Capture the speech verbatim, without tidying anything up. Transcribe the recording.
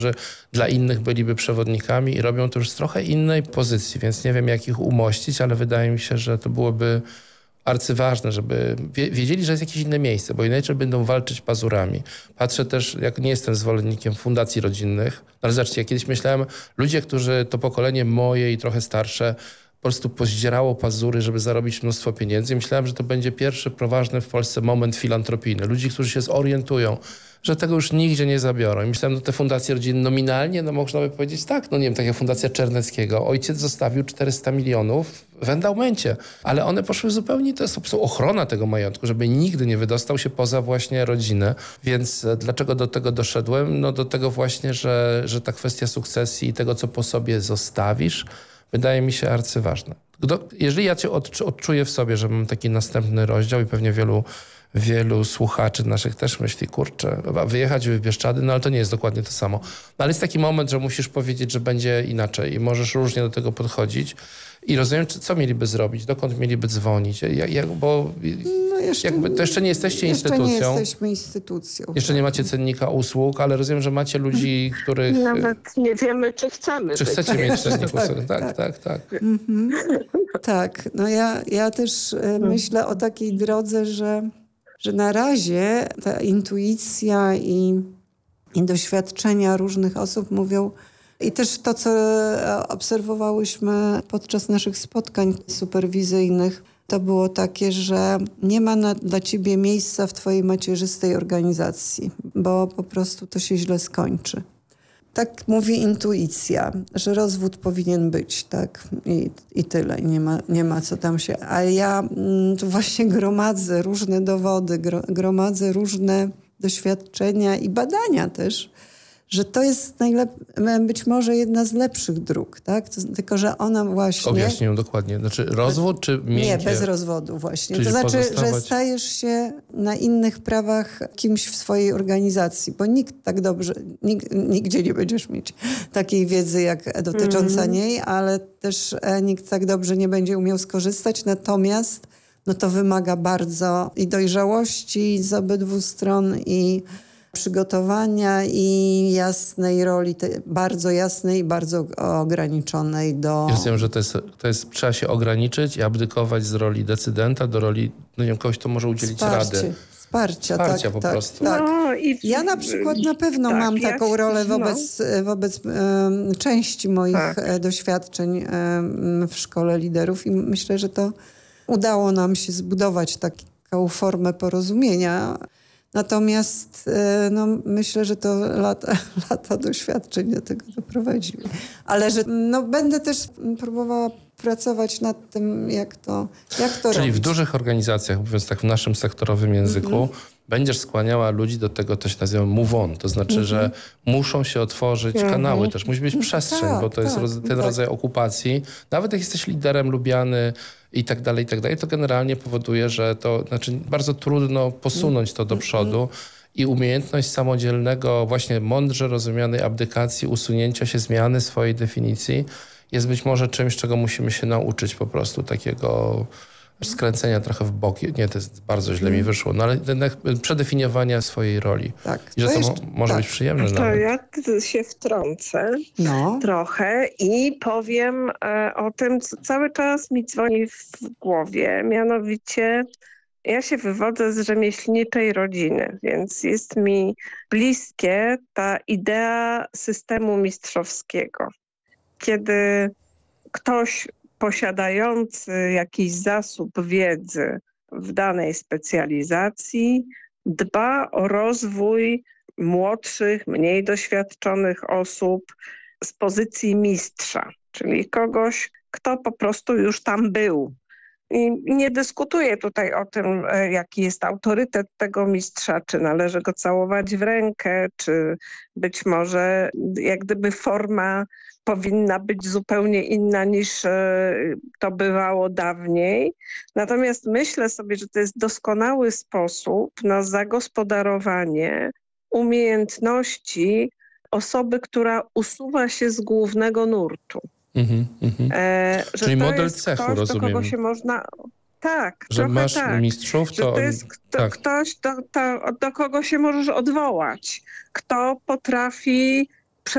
że dla innych byliby przewodnikami i robią to już z trochę innej pozycji, więc nie wiem, jak ich umościć, ale wydaje mi się, że to byłoby arcyważne, żeby wiedzieli, że jest jakieś inne miejsce, bo inaczej będą walczyć pazurami. Patrzę też, jak nie jestem zwolennikiem fundacji rodzinnych, ale zobaczcie, ja kiedyś myślałem, ludzie, którzy to pokolenie moje i trochę starsze, po prostu pozdzierało pazury, żeby zarobić mnóstwo pieniędzy. I myślałem, że to będzie pierwszy poważny w Polsce moment filantropijny. Ludzi, którzy się zorientują, że tego już nigdzie nie zabiorą. I myślałem, że te fundacje rodziny nominalnie, no można by powiedzieć tak, no nie wiem, tak jak Fundacja Czerneckiego. Ojciec zostawił czterysta milionów w endowmencie, ale one poszły zupełnie, to jest po prostu ochrona tego majątku, żeby nigdy nie wydostał się poza właśnie rodzinę. Więc dlaczego do tego doszedłem? No do tego właśnie, że, że ta kwestia sukcesji i tego, co po sobie zostawisz, wydaje mi się arcyważne. Jeżeli ja cię odczuję w sobie, że mam taki następny rozdział i pewnie wielu Wielu słuchaczy naszych też myśli, kurczę, wyjechać w Bieszczady, no ale to nie jest dokładnie to samo. No ale jest taki moment, że musisz powiedzieć, że będzie inaczej i możesz różnie do tego podchodzić. I rozumiem, co mieliby zrobić, dokąd mieliby dzwonić, jak, jak, bo no jeszcze, jakby to jeszcze nie jesteście jeszcze instytucją. Jeszcze nie jesteśmy instytucją. Jeszcze nie macie cennika usług, ale rozumiem, że macie ludzi, których... Nawet nie wiemy, czy chcemy. Czy chcecie mieć cennik usług. Tak, tak, tak. Tak, mhm. tak. No ja, ja też myślę o takiej drodze, że że na razie ta intuicja i, i doświadczenia różnych osób mówią i też to, co obserwowałyśmy podczas naszych spotkań superwizyjnych, to było takie, że nie ma na, dla ciebie miejsca w twojej macierzystej organizacji, bo po prostu to się źle skończy. Tak mówi intuicja, że rozwód powinien być, tak? I, i tyle. I nie ma, nie ma co tam się... A ja mm, tu właśnie gromadzę różne dowody, gro, gromadzę różne doświadczenia i badania też, że to jest najlep- być może jedna z lepszych dróg, tak? To, tylko, że ona właśnie... Objaśnij ją dokładnie. Znaczy rozwód czy miękkie? Nie, bez rozwodu właśnie. Czyli to znaczy, pozostawać... że stajesz się na innych prawach kimś w swojej organizacji, bo nikt tak dobrze, nikt, nigdzie nie będziesz mieć takiej wiedzy jak dotycząca mm. niej, ale też e, nikt tak dobrze nie będzie umiał skorzystać. Natomiast no to wymaga bardzo i dojrzałości z obydwu stron i przygotowania i jasnej roli, te, bardzo jasnej i bardzo ograniczonej do... Ja wiem, że to jest, to jest, trzeba się ograniczyć i abdykować z roli decydenta do roli, no nie wiem, kogoś, kto może udzielić Wsparcie. rady. Wsparcia, Wsparcia tak, po tak, prostu. Tak. No, i... Ja na przykład na pewno tak, mam ja taką się, rolę no. wobec, wobec um, części moich tak. doświadczeń um, w Szkole Liderów i myślę, że to udało nam się zbudować taką formę porozumienia. Natomiast no, myślę, że to lata, lata doświadczeń do tego doprowadziły. Ale że no, będę też próbowała pracować nad tym, jak to, jak to Czyli robić. w dużych organizacjach, mówiąc tak w naszym sektorowym języku, mm-hmm. będziesz skłaniała ludzi do tego, to się nazywa move on. To znaczy, mm-hmm. że muszą się otworzyć mm-hmm. kanały też. Musi być przestrzeń, tak, bo to jest tak, roz, ten tak. rodzaj okupacji. Nawet jak jesteś liderem lubiany i tak dalej, i tak dalej, to generalnie powoduje, że to znaczy bardzo trudno posunąć to do przodu. I umiejętność samodzielnego, właśnie mądrze rozumianej abdykacji, usunięcia się, zmiany swojej definicji jest być może czymś, czego musimy się nauczyć po prostu, takiego skręcenia trochę w bok. Nie, to jest bardzo źle mi wyszło, no ale jednak przedefiniowania swojej roli. Tak. I że to, to jeszcze, może może tak. być przyjemne To nawet. ja się wtrącę no. trochę i powiem e, o tym, co cały czas mi dzwoni w głowie. Mianowicie ja się wywodzę z rzemieślniczej rodziny, więc jest mi bliskie ta idea systemu mistrzowskiego. Kiedy ktoś posiadający jakiś zasób wiedzy w danej specjalizacji dba o rozwój młodszych, mniej doświadczonych osób z pozycji mistrza, czyli kogoś, kto po prostu już tam był. I nie dyskutuję tutaj o tym, jaki jest autorytet tego mistrza, czy należy go całować w rękę, czy być może jak gdyby forma powinna być zupełnie inna niż to bywało dawniej. Natomiast myślę sobie, że to jest doskonały sposób na zagospodarowanie umiejętności osoby, która usuwa się z głównego nurtu. Mm-hmm, mm-hmm. E, że Czyli to model jest cechu, ktoś, rozumiem. do kogo się można... Tak, że masz tak. mistrzów, to... Że to jest kto, tak. ktoś, do, to, do kogo się możesz odwołać. Kto potrafi